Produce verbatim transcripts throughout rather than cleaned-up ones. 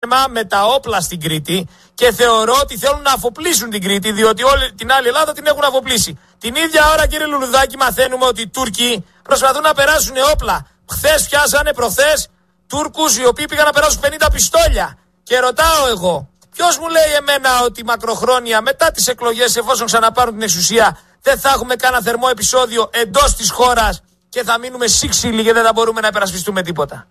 με τα όπλα στην Κρήτη και θεωρώ ότι θέλουν να αφοπλίσουν την Κρήτη, διότι όλη την άλλη Ελλάδα την έχουν αφοπλίσει. Την ίδια ώρα, κύριε Λουλουδάκη, μαθαίνουμε ότι οι Τούρκοι προσπαθούν να περάσουν όπλα. Χθες πιάσανε προχθές Τούρκους οι οποίοι πήγαν να περάσουν πενήντα πιστόλια. Και ρωτάω εγώ, ποιος μου λέει εμένα ότι μακροχρόνια μετά τις εκλογές, εφόσον ξαναπάρουν την εξουσία, δεν θα έχουμε κανένα θερμό επεισόδιο εντός της χώρας και θα μείνουμε σύξυλοι και δεν θα μπορούμε να υπερασπιστούμε τίποτα?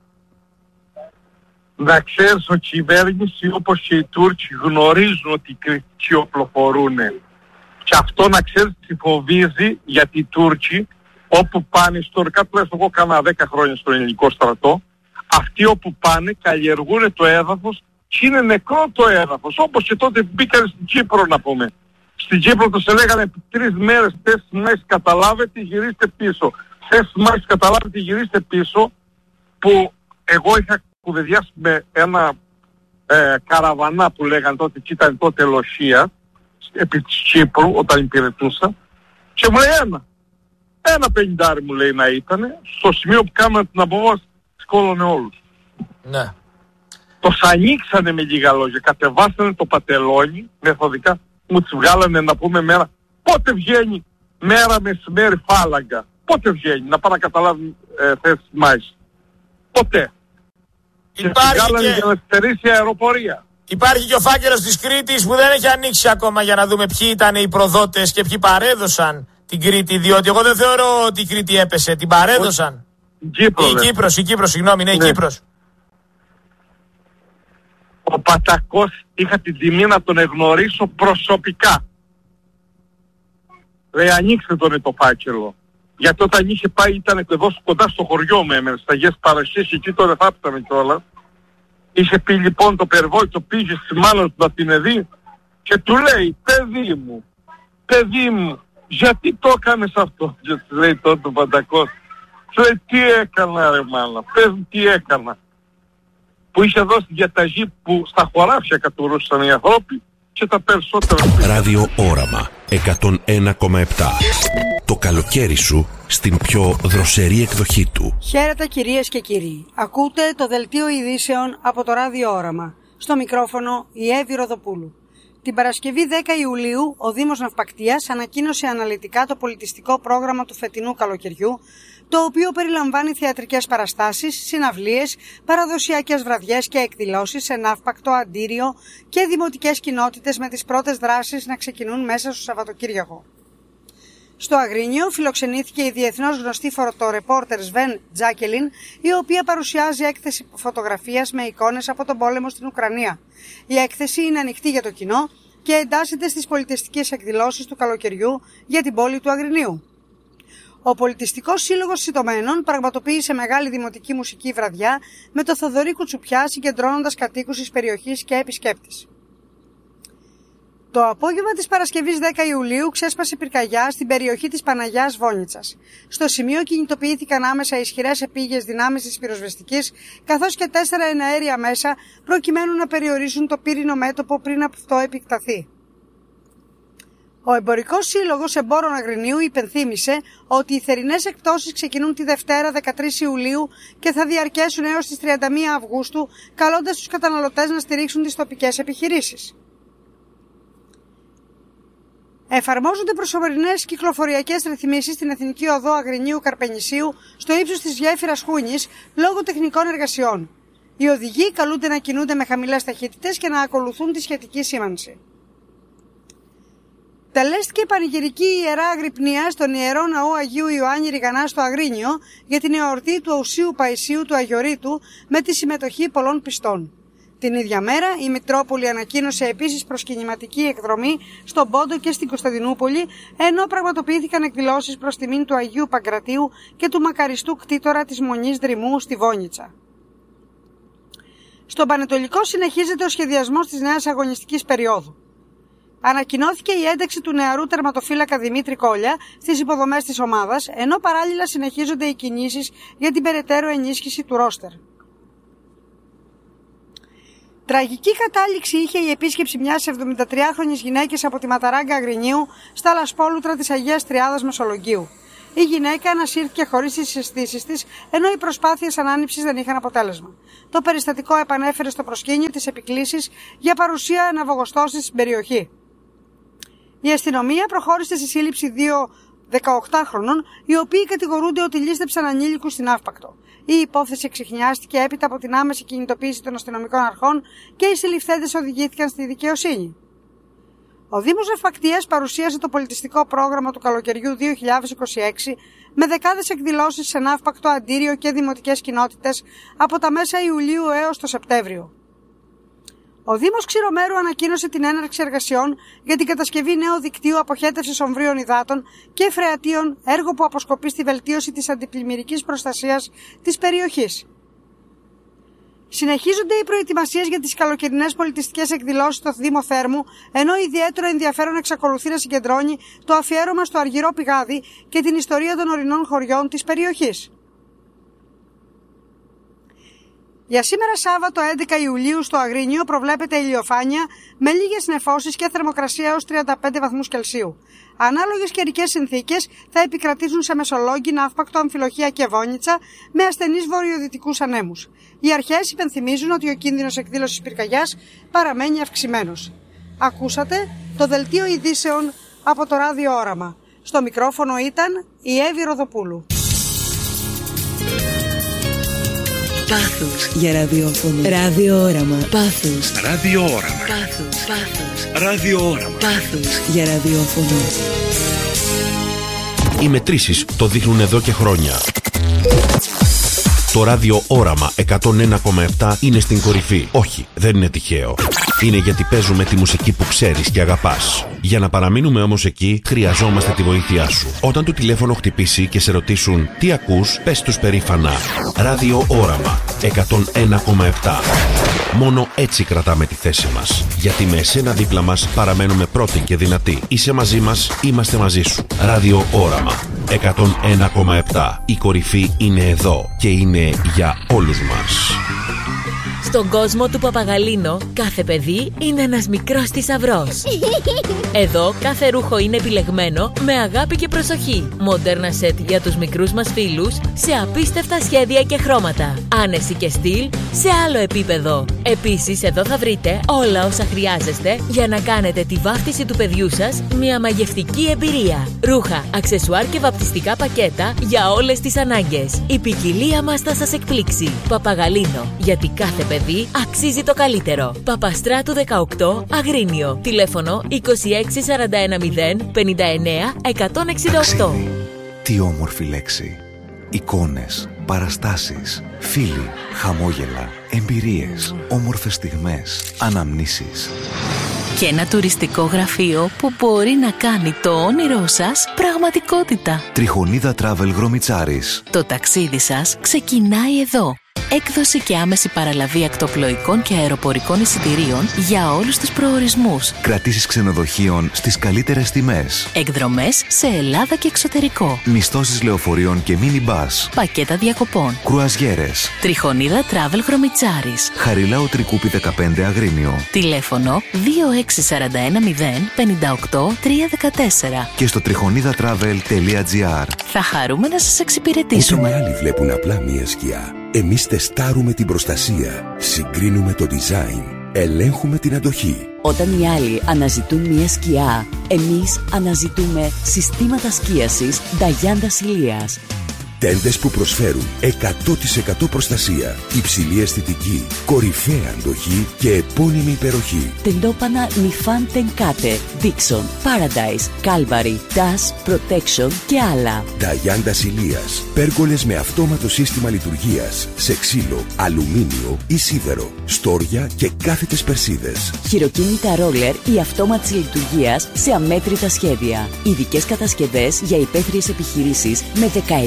Να ξέρεις ότι η κυβέρνηση όπως και οι Τούρκοι γνωρίζουν ότι οι Κρήτικοι οπλοφορούν. Και αυτό να ξέρεις τι φοβίζει, γιατί οι Τούρκοι όπου πάνε ιστορικά, τουλάχιστον εγώ κάνα δέκα χρόνια στον ελληνικό στρατό, αυτοί όπου πάνε καλλιεργούν το έδαφος και είναι νεκρό το έδαφος. Όπως και τότε μπήκαν στην Κύπρο, να πούμε. Στην Κύπρο τους έλεγαν επί τρεις μέρες, τέσσερις μέρες καταλάβετε, γυρίστε πίσω. Τέσσερις μέρες καταλάβετε, γυρίστε πίσω, που εγώ είχα κουβεντιάσει με ένα ε, καραβανά που λέγαν τότε, και ήταν τότε Λοσία, επί της Κύπρου όταν υπηρετούσα, και μου λέει ένα. Ένα πενηντάρι μου λέει να ήτανε, στο σημείο που κάναμε την αποβάση, σκόλωνε όλους. Ναι. Τους ανοίξανε με λίγα λόγια, κατεβάσανε το πατελόνι, μεθοδικά, μου τις βγάλανε να πούμε μέρα. Πότε βγαίνει μέρα μεσημέρι φάλαγγα? Πότε βγαίνει, να πάνε να καταλάβουν ε, θέσεις μάχης? Ποτέ. Υπάρχει και... για να στερήσει η αεροπορία. Υπάρχει και ο φάκελος της Κρήτης που δεν έχει ανοίξει ακόμα για να δούμε ποιοι ήταν οι προδότες και ποιοι παρέδωσαν την Κρήτη, διότι εγώ δεν θεωρώ ότι η Κρήτη έπεσε, την παρέδωσαν. Η Κύπρο, η Κύπρος, η Κύπρος, συγγνώμη, ναι, η ναι. Κύπρος. Ο Πατακός είχα την τιμή να τον εγνωρίσω προσωπικά. Ρε, ανοίξτε τον το φάκελο. Γιατί όταν είχε πάει ήταν εδώ κοντά στο χωριό μου, έμενε στα Αγίες Παρασκευές και εκεί τώρα θάψαμε κιόλας. Είχε πει λοιπόν το περιβόητο, πήγε στη μάνα του να την εδεί και του λέει, παιδί μου, παιδί μου, γιατί το έκανες αυτό? Και του λέει τότε ο Παντακός, του λέει, τι έκανα ρε μάνα, πες μου τι έκανα? Που είχε δώσει διαταγή που στα χωράφια κατουρούσαν οι ανθρώποι και τα περισσότερα. Ράδιο Όραμα εκατόν ένα κόμμα επτά. Το καλοκαίρι σου στην πιο δροσερή εκδοχή του. Χαίρετε κυρίες και κύριοι. Ακούτε το δελτίο ειδήσεων από το Ράδιο Όραμα. Στο μικρόφωνο η Εύη Ροδοπούλου. Την Παρασκευή δέκα Ιουλίου ο Δήμος Ναυπακτίας ανακοίνωσε αναλυτικά το πολιτιστικό πρόγραμμα του φετινού καλοκαιριού, το οποίο περιλαμβάνει θεατρικές παραστάσεις, συναυλίες, παραδοσιακές βραδιές και εκδηλώσεις σε Ναύπακτο, Αντίριο και δημοτικές κοινότητες, με τις πρώτες δράσεις να ξεκινούν μέσα στο Σαββατοκύριακο. Στο Αγρίνιο φιλοξενήθηκε η διεθνώς γνωστή φωτορεπόρτερ Σβέν Τζάκελιν, η οποία παρουσιάζει έκθεση φωτογραφίας με εικόνες από τον πόλεμο στην Ουκρανία. Η έκθεση είναι ανοιχτή για το κοινό και εντάσσεται στις πολιτιστικές εκδηλώσεις του καλοκαιριού για την πόλη του Αγρινίου. Ο Πολιτιστικός Σύλλογος Σιτωμένων πραγματοποίησε μεγάλη δημοτική μουσική βραδιά με το Θοδωρή Κουτσουπιά, συγκεντρώνοντας κατοίκους της περιοχής και επισκέπτες. Το απόγευμα της Παρασκευής δέκα Ιουλίου ξέσπασε πυρκαγιά στην περιοχή της Παναγιάς Βόνιτσας. Στο σημείο κινητοποιήθηκαν άμεσα ισχυρές επίγειες δυνάμεις της πυροσβεστικής, καθώς και τέσσερα εναέρια μέσα, προκειμένου να περιορίσουν το πύρινο μέτωπο πριν από αυτό επεκταθεί. Ο Εμπορικός Σύλλογος Εμπόρων Αγρινίου υπενθύμησε ότι οι θερινές εκπτώσεις ξεκινούν τη Δευτέρα δεκατρείς Ιουλίου και θα διαρκέσουν έως τις τριάντα μία Αυγούστου, καλώντας τους καταναλωτές να στηρίξουν τις τοπικές επιχειρήσεις. Εφαρμόζονται προσωρινές κυκλοφοριακές ρυθμίσεις στην Εθνική Οδό Αγρινίου Καρπενησίου στο ύψος της γέφυρας Χούνης λόγω τεχνικών εργασιών. Οι οδηγοί καλούνται να κινούνται με χαμηλές ταχύτητες και να ακολουθούν τη σχετική σήμανση. Τελέστηκε πανηγυρική ιερά αγρυπνία στον Ιερό Ναό Αγίου Ιωάννη Ριγανά στο Αγρίνιο για την εορτή του Οσίου Παϊσίου του Αγιορείτου με τη συμμετοχή πολλών πιστών. Την ίδια μέρα η Μητρόπολη ανακοίνωσε επίσης προσκυνηματική εκδρομή στον Πόντο και στην Κωνσταντινούπολη, ενώ πραγματοποιήθηκαν εκδηλώσεις προς τιμήν του Αγίου Παγκρατίου και του μακαριστού κτήτορα της Μονής Δρυμού στη Βόνιτσα. Στον Πανετολικό συνεχίζεται ο σχεδιασμός της νέας αγωνιστικής περίοδου. Ανακοινώθηκε η ένταξη του νεαρού τερματοφύλακα Δημήτρη Κόλια στις υποδομές της ομάδας, ενώ παράλληλα συνεχίζονται οι κινήσεις για την περαιτέρω ενίσχυση του ρόστερ. Τραγική κατάληξη είχε η επίσκεψη μιας εβδομηντατριάχρονης γυναίκας από τη Ματαράγκα Αγρινίου στα λασπόλουτρα της Αγίας Τριάδας Μεσολογγίου. η γυναίκα ανασύρθηκε χωρίς τις αισθήσεις της, ενώ οι προσπάθειες ανάνυψης δεν είχαν αποτέλεσμα. Το περιστατικό επανέφερε στο προσκήνιο τις επικλήσεις για παρουσία αναβογοστώσης στην περιοχή. Η αστυνομία προχώρησε στη σύλληψη δύο δεκαοκτάχρονων, οι οποίοι κατηγορούνται ότι λίστεψαν ανήλικους στην Αύπακτο. Η υπόθεση εξιχνιάστηκε έπειτα από την άμεση κινητοποίηση των αστυνομικών αρχών και οι συλληφθέντες οδηγήθηκαν στη δικαιοσύνη. Ο Δήμος Ναυπακτίας παρουσίασε το πολιτιστικό πρόγραμμα του καλοκαιριού δύο χιλιάδες είκοσι έξι με δεκάδες εκδηλώσεις σε Ναύπακτο, Αντίριο και δημοτικές κοινότητες από τα μέσα Ιουλίου έως το Σεπτέμβριο. Ο Δήμος Ξηρομέρου ανακοίνωσε την έναρξη εργασιών για την κατασκευή νέου δικτύου αποχέτευσης ομβρίων υδάτων και φρεατίων, έργο που αποσκοπεί στη βελτίωση της αντιπλημμυρικής προστασίας της περιοχής. Συνεχίζονται οι προετοιμασίες για τις καλοκαιρινές πολιτιστικές εκδηλώσεις στο Δήμο Θέρμου, ενώ ιδιαίτερο ενδιαφέρον εξακολουθεί να συγκεντρώνει το αφιέρωμα στο Αργυρό Πηγάδι και την ιστορία των ορεινών χωριών της περιοχής. Για σήμερα Σάββατο έντεκα Ιουλίου στο Αγρίνιο προβλέπεται ηλιοφάνεια με λίγες νεφώσεις και θερμοκρασία έως τριάντα πέντε βαθμούς Κελσίου. Ανάλογες καιρικές συνθήκες θα επικρατήσουν σε Μεσολόγγι, Ναύπακτο, Αμφιλοχία και Βόνιτσα με ασθενείς βορειοδυτικούς ανέμους. Οι αρχές υπενθυμίζουν ότι ο κίνδυνος εκδήλωσης πυρκαγιάς παραμένει αυξημένος. Ακούσατε το δελτίο ειδήσεων από το Ράδιο Όραμα. Στο μικρόφωνο ήταν η Εύη Ροδοπούλου. Πάθος για ραδιόφωνο. Ραδιόραμα. Πάθος. Ραδιόραμα. Πάθος. Πάθος. Ραδιόραμα. Πάθος για ραδιόφωνο. Οι μετρήσεις το δείχνουν εδώ και χρόνια. Το Ράδιο Όραμα εκατόν ένα κόμμα επτά είναι στην κορυφή. Όχι, δεν είναι τυχαίο. Είναι γιατί παίζουμε τη μουσική που ξέρεις και αγαπάς. Για να παραμείνουμε όμως εκεί, χρειαζόμαστε τη βοήθειά σου. Όταν το τηλέφωνο χτυπήσει και σε ρωτήσουν τι ακούς, πες τους περήφανα Ράδιο Όραμα εκατόν ένα κόμμα επτά. Μόνο έτσι κρατάμε τη θέση μας. Γιατί με εσένα δίπλα μας παραμένουμε πρώτοι και δυνατοί. Είσαι μαζί μας, είμαστε μαζί σου. Ράδιο Όραμα εκατόν ένα κόμμα επτά. Η κορυφή είναι εδώ και είναι για όλους μας. Στον κόσμο του Παπαγαλίνο, κάθε παιδί είναι ένας μικρός θησαυρός. Εδώ κάθε ρούχο είναι επιλεγμένο με αγάπη και προσοχή. Μοντέρνα σετ για τους μικρούς μας φίλους σε απίστευτα σχέδια και χρώματα. Άνεση και στυλ σε άλλο επίπεδο. Επίσης εδώ θα βρείτε όλα όσα χρειάζεστε για να κάνετε τη βάφτιση του παιδιού σας μια μαγευτική εμπειρία. Ρούχα, αξεσουάρ και βαπτιστικά πακέτα για όλες τις ανάγκες. Η ποικιλία μας θα σας εκπλήξει. Παπαγαλίνο, γιατί κάθε παιδί αξίζει το καλύτερο. Παπαστράτου δεκαοκτώ, Αγρίνιο. Τηλέφωνο είκοσι έξι σαράντα ένα μηδέν πενήντα εννέα εκατόν εξήντα οκτώ. Τι όμορφη λέξη. Εικόνες, παραστάσεις, φίλοι, χαμόγελα, εμπειρίες, όμορφες στιγμές, αναμνήσεις. Και ένα τουριστικό γραφείο που μπορεί να κάνει το όνειρό σας πραγματικότητα. Τριχονίδα Travel Γρομιτσάρης. Το ταξίδι σας ξεκινάει εδώ. Έκδοση και άμεση παραλαβή ακτοπλοϊκών και αεροπορικών εισιτηρίων για όλους τους προορισμούς. Κρατήσεις ξενοδοχείων στις καλύτερες τιμές. Εκδρομές σε Ελλάδα και εξωτερικό. Μισθώσεις λεωφορείων και μίνι μπας. Πακέτα διακοπών. Κρουαζιέρες. Τριχονίδα Travel Γρομιτσάρης. Χαριλάου Τρικούπη δεκαπέντε Αγρίνιο. Τηλέφωνο δύο έξι σαράντα ένα μηδέν πενήντα οκτώ τριακόσια δεκατέσσερα. Και στο τριχονίδατραvel τελεία τζι άρ. Θα χαρούμε να σας εξυπηρετήσουμε. Όταν οι άλλοι βλέπουν απλά μία σκιά, εμείς τεστάρουμε την προστασία, συγκρίνουμε το design, ελέγχουμε την αντοχή. Όταν οι άλλοι αναζητούν μια σκιά, εμείς αναζητούμε συστήματα σκίασης Νταγιάντα Ηλίας. Τέντες που προσφέρουν εκατό τοις εκατό προστασία, υψηλή αισθητική, κορυφαία αντοχή και επώνυμη υπεροχή. Τεντόπανα Νιφάν Τενκάτε, Dixon, Paradise, Calvary, Dash, Protection και άλλα. Νταγιάντα Ηλίας. Πέργολες με αυτόματο σύστημα λειτουργίας σε ξύλο, αλουμίνιο ή σίδερο, στόρια και κάθετες περσίδες. Χειροκίνητα ρόλερ ή αυτόματης λειτουργίας σε αμέτρητα σχέδια. Ειδικές κατασκευές για υπαίθριες επιχειρήσεις με δεκαετή εγκύτητα.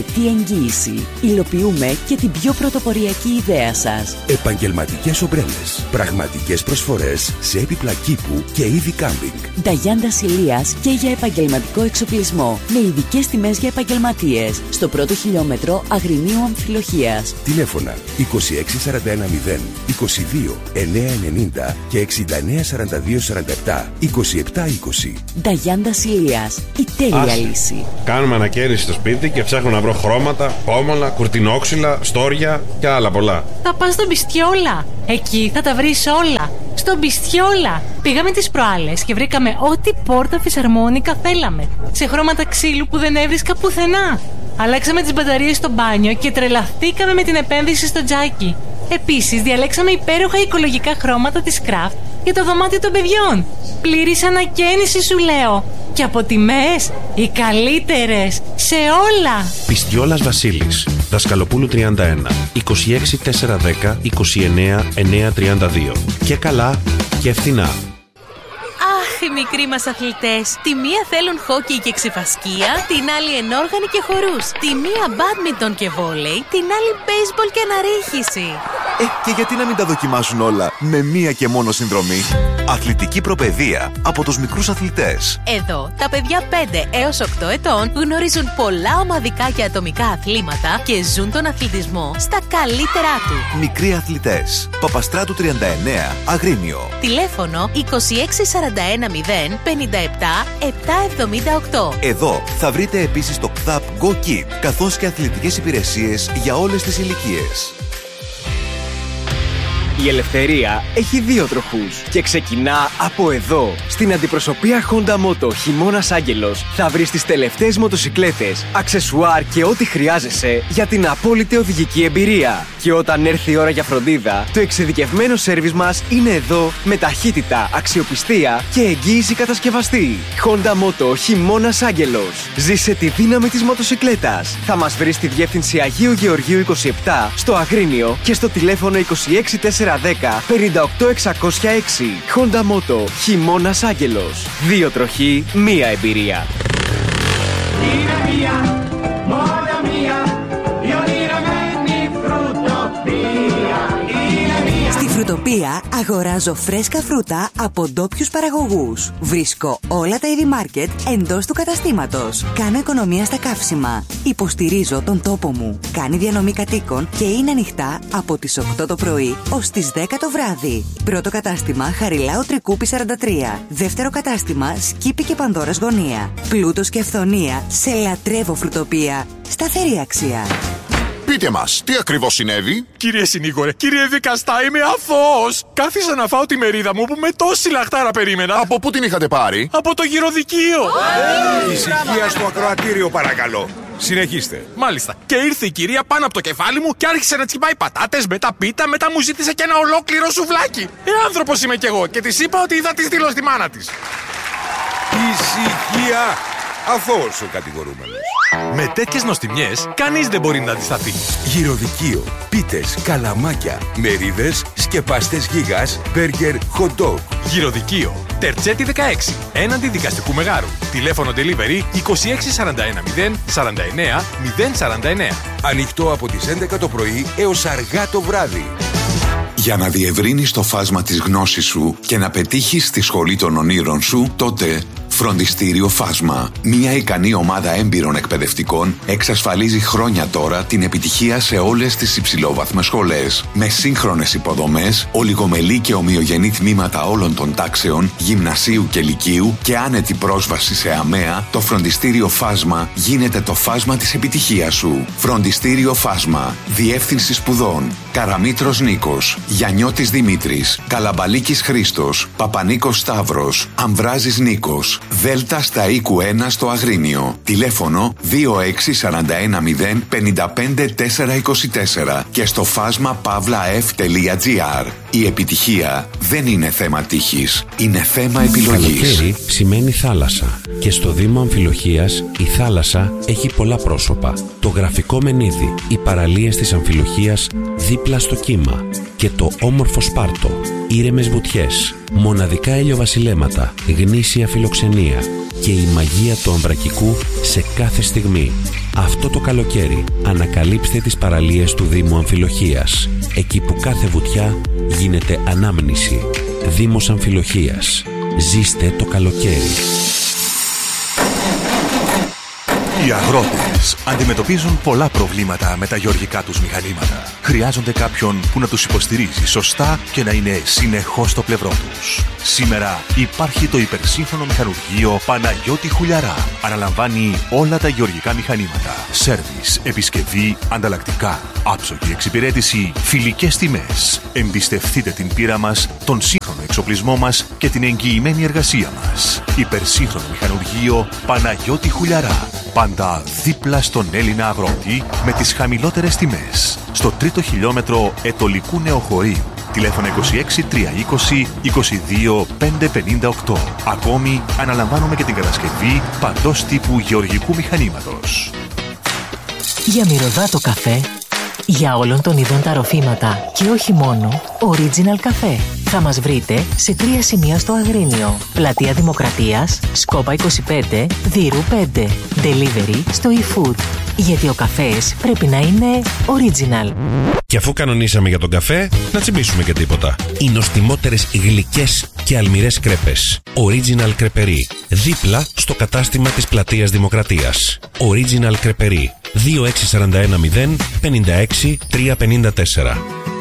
εγγύηση. Υλοποιούμε και την πιο πρωτοποριακή ιδέα σας. Επαγγελματικές ομπρέλες. Πραγματικές προσφορές σε έπιπλα κήπου και είδη κάμπινγκ. Νταγιάντα Ηλίας και για επαγγελματικό εξοπλισμό. Με ειδικές τιμές για επαγγελματίες. Στο πρώτο χιλιόμετρο Αγρινίου Αμφιλοχίας. Τηλέφωνα είκοσι έξι σαράντα ένα μηδέν είκοσι δύο εννιακόσια ενενήντα και εξήντα εννέα σαράντα δύο σαράντα επτά είκοσι επτά είκοσι. Νταγιάντα Ηλίας. Η τέλεια Άσε. λύση. Κάνουμε ανακαίνιση στο σπίτι και ψάχνω να βρω χρώματα, πόμολα, κουρτινόξυλα, στόρια και άλλα πολλά. Θα πας στον Πιστιόλα. Εκεί θα τα βρεις όλα. Στον Πιστιόλα. Πήγαμε τις προάλλες και βρήκαμε ό,τι πόρτα φυσαρμόνικα θέλαμε. Σε χρώματα ξύλου που δεν έβρισκα πουθενά. Αλλάξαμε τις μπαταρίες στο μπάνιο και τρελαθήκαμε με την επένδυση στο τζάκι. Επίσης, διαλέξαμε υπέροχα οικολογικά χρώματα της Craft για το δωμάτιο των παιδιών. Πλήρης ανακαίνιση, σου λέω. Και από τιμές, οι καλύτερες σε όλα. Πιστιόλας Βασίλης, Δασκαλοπούλου τριάντα ένα, είκοσι έξι τετρακόσια δέκα είκοσι εννέα εννιακόσια τριάντα δύο. Και καλά και φθηνά. Αχ, οι μικροί μας αθλητές. Τη μία θέλουν χόκι και ξυφασκία, την άλλη ενόργανη και χορούς. Τη μία μπάντμιντον και βόλεϊ, την άλλη μπέισμπολ και αναρρίχηση. Ε, και γιατί να μην τα δοκιμάσουν όλα με μία και μόνο συνδρομή? Αθλητική προπαιδεία από τους μικρούς αθλητές. Εδώ, τα παιδιά πέντε έως οκτώ ετών γνωρίζουν πολλά ομαδικά και ατομικά αθλήματα και ζουν τον αθλητισμό στα καλύτερά του. Μικροί αθλητές. Παπαστράτου τριάντα εννέα, Αγρίνιο. Τηλέφωνο είκοσι έξι σαράντα ένα μηδέν πενήντα επτά επτακόσια εβδομήντα οκτώ. Εδώ θα βρείτε επίσης το κ θ απ Go Kid, καθώς και αθλητικές υπηρεσίες για όλες τις ηλικίες. Η ελευθερία έχει δύο τροχούς και ξεκινά από εδώ. Στην αντιπροσωπεία Honda Moto Χειμώνας Άγγελος θα βρεις τις τελευταίες μοτοσικλέτες, αξεσουάρ και ό,τι χρειάζεσαι για την απόλυτη οδηγική εμπειρία. Και όταν έρθει η ώρα για φροντίδα, το εξειδικευμένο σέρβις μας είναι εδώ με ταχύτητα, αξιοπιστία και εγγύηση κατασκευαστή. Honda Moto Χειμώνας Άγγελος. Ζήσε τη δύναμη της μοτοσικλέτας. Θα μας βρεις στη διεύθυνση Αγίου Γεωργίου είκοσι επτά, στο Αγρίνιο και στο τηλέφωνο είκοσι έξι τετρακόσια δέκα πενήντα οκτώ εξακόσια έξι. Honda Moto Χειμώνας Άγγελος. Δύο τροχοί, μία εμπειρία. Είναι μία, μόνο μία, η ονειρωμένη φρουτοπία. Στη Φρουτοπία αγοράζω φρέσκα φρούτα από ντόπιους παραγωγούς. Βρίσκω όλα τα είδη μάρκετ εντός του καταστήματος. Κάνω οικονομία στα καύσιμα. Υποστηρίζω τον τόπο μου. Κάνει διανομή κατοίκων και είναι ανοιχτά από τις οκτώ το πρωί ως τις δέκα το βράδυ. Πρώτο κατάστημα Χαριλάου Τρικούπη σαράντα τρία. Δεύτερο κατάστημα Σκύπη και Πανδώρας Γωνία. Πλούτος και αυθονία σε λατρεύω Φρουτοπία. Σταθερή αξία. Πείτε μας, τι ακριβώς συνέβη? Κύριε συνήγορε, κύριε δικαστά, είμαι αθώος. Κάθισα να φάω τη μερίδα μου που με τόση λαχτάρα περίμενα. Από πού την είχατε πάρει? Από το γυροδικείο. Hey, ησυχία στο ακροατήριο, παρακαλώ. Συνεχίστε. Μάλιστα. Και ήρθε η κυρία πάνω από το κεφάλι μου και άρχισε να τσιμπάει πατάτες, μετά πίτα, μετά μου ζήτησε και ένα ολόκληρο σουβλάκι. Ε, άνθρωπος είμαι κι εγώ και της είπα ότι είδα τη στείλω στη μάνα της. Ησυχία. Αθώος ο κατηγορούμενος. Με τέτοιες νοστιμιές, κανείς δεν μπορεί να αντισταθεί. Γυροδικείο, πίτες, καλαμάκια, μερίδες, σκεπαστές γίγας, μπέργκερ, hot dog. Γυροδικείο, Τερτσέτη δεκαέξι, έναντι δικαστικού μεγάρου. Τηλέφωνο delivery είκοσι έξι σαράντα ένα μηδέν σαράντα εννέα μηδέν σαράντα εννέα. Ανοιχτό από τις έντεκα το πρωί έως αργά το βράδυ. Για να διευρύνεις το φάσμα της γνώσης σου και να πετύχεις τη σχολή των ονείρων σου, τότε Φροντιστήριο Φάσμα. Μια ικανή ομάδα έμπειρων εκπαιδευτικών εξασφαλίζει χρόνια τώρα την επιτυχία σε όλες τις υψηλόβαθμες σχολές. Με σύγχρονες υποδομές, ολιγομελή και ομοιογενή τμήματα όλων των τάξεων, γυμνασίου και λυκείου και άνετη πρόσβαση σε ΑΜΕΑ, το Φροντιστήριο Φάσμα γίνεται το φάσμα της επιτυχίας σου. Φροντιστήριο Φάσμα. Διεύθυνση σπουδών. Καραμήτρος Νίκος, Γιαννιώτης Δημήτρης, Καλαμπαλίκης Χρήστος, Παπανίκος Σταύρος, Αμβράζης Νίκος. Δέλτα στα οίκου ένα στο Αγρίνιο. Τηλέφωνο δύο έξι σαράντα ένα μηδέν πενήντα πέντε τετρακόσια είκοσι τέσσερα και στο φάσμα παύλα-εφ τελεία τζι άρ. Η επιτυχία δεν είναι θέμα τύχης, είναι θέμα επιλογής. Καλοκαίρι σημαίνει θάλασσα και στο Δήμο Αμφιλοχίας η θάλασσα έχει πολλά πρόσωπα. Το γραφικό Μενίδη, οι παραλίες της Αμφιλοχίας δίπλα στο κύμα και το όμορφο Σπάρτο, ήρεμες βουτιές, μοναδικά ηλιοβασιλέματα, γνήσια φιλοξενία και η μαγεία του Αμβρακικού σε κάθε στιγμή. Αυτό το καλοκαίρι ανακαλύψτε τις παραλίες του Δήμου Αμφιλοχίας, εκεί που κάθε βουτιά γίνεται ανάμνηση. Δήμος Αμφιλοχίας. Ζήστε το καλοκαίρι. Οι αγρότες αντιμετωπίζουν πολλά προβλήματα με τα γεωργικά τους μηχανήματα. Χρειάζονται κάποιον που να τους υποστηρίζει σωστά και να είναι συνεχώς στο πλευρό τους. Σήμερα υπάρχει το υπερσύγχρονο μηχανουργείο Παναγιώτη Χουλιαρά. Αναλαμβάνει όλα τα γεωργικά μηχανήματα. Σέρβις, επισκευή, ανταλλακτικά, άψογη εξυπηρέτηση, φιλικές τιμές. Εμπιστευτείτε την πείρα μας, τον σύγχρονο εξοπλισμό μας και την εγγυημένη εργασία μας. Υπερσύγχρονο μηχανουργείο Παναγιώτη Χουλιαρά. Πάντα δίπλα στον Έλληνα αγρότη με τις χαμηλότερες τιμές. Στο τρίτο χιλιόμετρο Ετωλικού Νεοχωρίου. Τηλέφωνο είκοσι έξι τριακόσια είκοσι είκοσι δύο πεντακόσια πενήντα οκτώ. Ακόμη αναλαμβάνουμε και την κατασκευή παντός τύπου γεωργικού μηχανήματος. Για μυρωδάτο καφέ, για όλων των ειδών τα ροφήματα και όχι μόνο, Original Café. Θα μας βρείτε σε τρία σημεία στο Αγρίνιο. Πλατεία Δημοκρατίας, Σκόπα είκοσι πέντε, Δύρου πέντε. Delivery στο eFood. Γιατί ο καφές πρέπει να είναι original. Και αφού κανονίσαμε για τον καφέ, να τσιμπήσουμε και τίποτα. Οι νοστιμότερες γλυκές και αλμυρές κρέπες. Original Κρεπερί. Δίπλα στο κατάστημα της Πλατείας Δημοκρατίας. Original Κρεπερί. δύο έξι τέσσερα ένα μηδέν πέντε έξι τρία πέντε τέσσερα.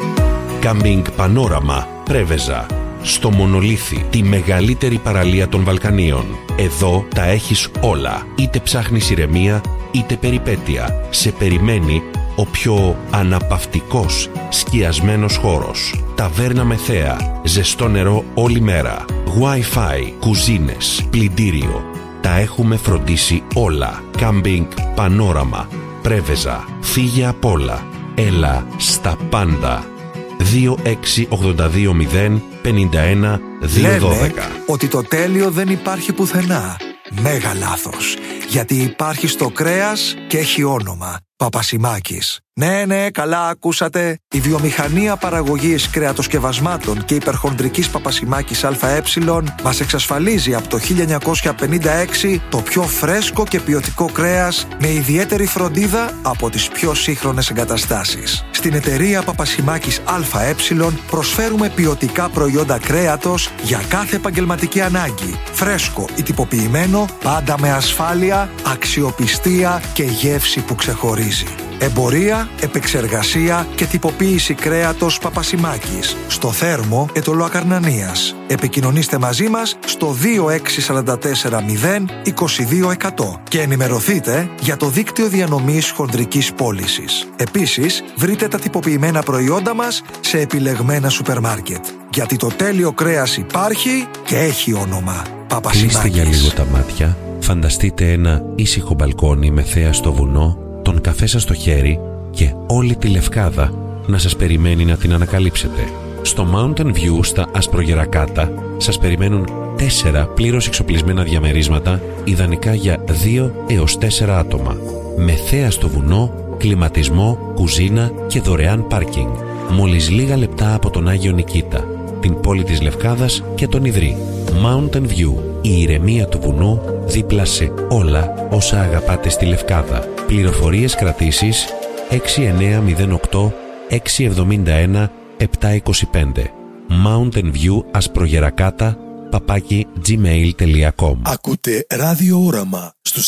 Κάμπινγκ Πανόραμα, Πρέβεζα. Στο Μονολίθι, τη μεγαλύτερη παραλία των Βαλκανίων. Εδώ τα έχεις όλα. Είτε ψάχνεις ηρεμία, είτε περιπέτεια. Σε περιμένει ο πιο αναπαυτικός, σκιασμένος χώρος. Ταβέρνα με θέα, ζεστό νερό όλη μέρα. Wi-Fi, κουζίνες, πλυντήριο. Τα έχουμε φροντίσει όλα. Κάμπινγκ Πανόραμα, Πρέβεζα. Φύγε απ' όλα. Έλα στα πάντα. δύο έξι οκτώ δύο μηδέν πενήντα ένα δύο δώδεκα. Λένε ότι το τέλειο δεν υπάρχει πουθενά. Μέγα λάθος. Γιατί υπάρχει στο κρέας και έχει όνομα. Παπασημάκης. Ναι, ναι, καλά ακούσατε. Η βιομηχανία παραγωγής κρεατοσκευασμάτων και υπερχονδρικής Παπασημάκης ΑΕ μας εξασφαλίζει από το χίλια εννιακόσια πενήντα έξι το πιο φρέσκο και ποιοτικό κρέας με ιδιαίτερη φροντίδα από τις πιο σύγχρονες εγκαταστάσεις. Στην εταιρεία Παπασημάκης ΑΕ προσφέρουμε ποιοτικά προϊόντα κρέατος για κάθε επαγγελματική ανάγκη. Φρέσκο ή τυποποιημένο, πάντα με ασφάλεια, αξιοπιστία και γεύση που ξεχωρίζει. Εμπορία, επεξεργασία και τυποποίηση κρέατος Παπασημάκης. Στο Θέρμο, Ετωλό Ακαρνανίας. Επικοινωνήστε μαζί μας στο δύο έξι τέσσερα τέσσερα μηδέν είκοσι δύο εκατό και ενημερωθείτε για το δίκτυο διανομής χονδρικής πώλησης. Επίσης, βρείτε τα τυποποιημένα προϊόντα μας σε επιλεγμένα σούπερ μάρκετ. Γιατί το τέλειο κρέας υπάρχει και έχει όνομα. Παπασημάκης. Κλείστε για λίγο τα μάτια, φανταστείτε ένα ήσυχο μπαλκόνι με θέα στο βουνό, τον καφέ σας στο χέρι και όλη τη Λευκάδα να σας περιμένει να την ανακαλύψετε. Στο Mountain View στα Ασπρογερακάτα σας περιμένουν τέσσερα πλήρως εξοπλισμένα διαμερίσματα, ιδανικά για δύο έως τέσσερα άτομα. Με θέα στο βουνό, κλιματισμό, κουζίνα και δωρεάν πάρκινγκ. Μόλις λίγα λεπτά από τον Άγιο Νικήτα, την πόλη της Λευκάδας και τον Ιδρύ. Mountain View, η ηρεμία του βουνού δίπλα σε όλα όσα αγαπάτε στη Λευκάδα. Πληροφορίες κρατήσεις έξι εννιά μηδέν οκτώ έξι εβδομήντα ένα επτά είκοσι πέντε. Mountain View Ασπρογερακάτα παπάκι gmail τελεία com. Ακούτε Ράδιο Όραμα στους